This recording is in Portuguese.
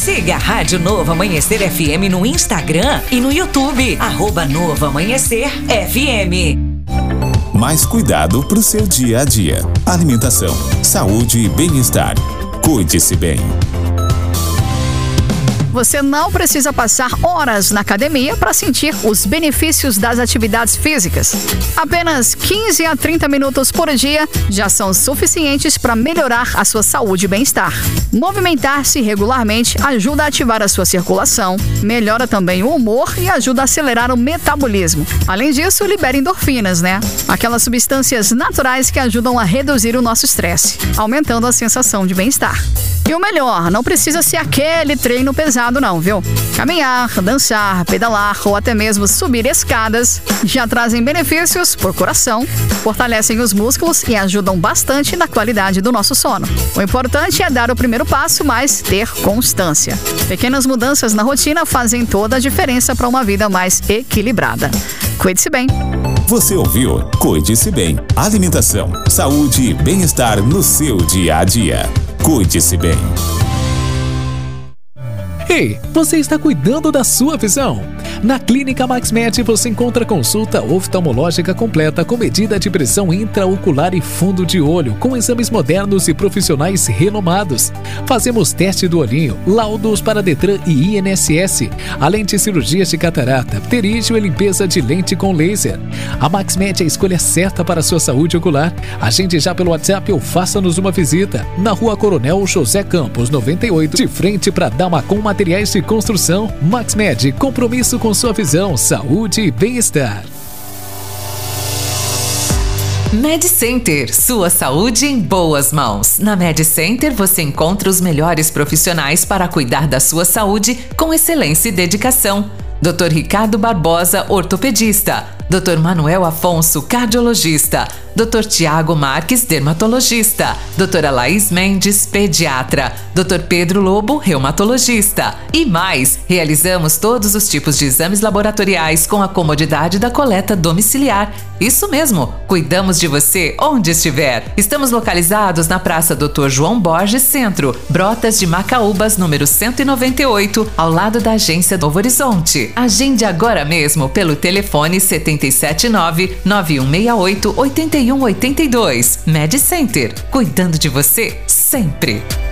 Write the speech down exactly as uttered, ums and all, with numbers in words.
Siga a Rádio Novo Amanhecer F M no Instagram e no YouTube, arroba Novo Amanhecer F M. Mais cuidado para o seu dia a dia. Alimentação, saúde e bem-estar. Cuide-se bem. Você não precisa passar horas na academia para sentir os benefícios das atividades físicas. Apenas quinze a trinta minutos por dia já são suficientes para melhorar a sua saúde e bem-estar. Movimentar-se regularmente ajuda a ativar a sua circulação, melhora também o humor e ajuda a acelerar o metabolismo. Além disso, libera endorfinas, né? Aquelas substâncias naturais que ajudam a reduzir o nosso estresse, aumentando a sensação de bem-estar. E o melhor, não precisa ser aquele treino pesado não, viu? Caminhar, dançar, pedalar ou até mesmo subir escadas já trazem benefícios por coração, fortalecem os músculos e ajudam bastante na qualidade do nosso sono. O importante é dar o primeiro passo, mas ter constância. Pequenas mudanças na rotina fazem toda a diferença para uma vida mais equilibrada. Cuide-se bem. Você ouviu? Cuide-se bem. Alimentação, saúde e bem-estar no seu dia a dia. Cuide-se bem. Ei, você está cuidando da sua visão? Na Clínica MaxMed você encontra consulta oftalmológica completa com medida de pressão intraocular e fundo de olho, com exames modernos e profissionais renomados. Fazemos teste do olhinho, laudos para Detran e I N S S, além de cirurgias de catarata, pterígio e limpeza de lente com laser. A MaxMed é a escolha certa para a sua saúde ocular. Agende já pelo WhatsApp ou faça-nos uma visita. Na Rua Coronel José Campos, noventa e oito, de frente para Damacom Materiais de Construção. MaxMed, compromisso com sua visão, saúde e bem-estar. MedCenter, sua saúde em boas mãos. Na MedCenter você encontra os melhores profissionais para cuidar da sua saúde com excelência e dedicação. doutor Ricardo Barbosa, ortopedista. doutor Manuel Afonso, cardiologista. doutor Tiago Marques, dermatologista. doutora Laís Mendes, pediatra. doutor Pedro Lobo, reumatologista. E mais, realizamos todos os tipos de exames laboratoriais com a comodidade da coleta domiciliar. Isso mesmo, cuidamos de você onde estiver. Estamos localizados na Praça doutor João Borges Centro, Brotas de Macaúbas, número cento e noventa e oito, ao lado da agência Novo Horizonte. Agende agora mesmo pelo telefone setenta e sete nove, nove um seis oito, oito um oito dois. MedCenter, cuidando de você sempre.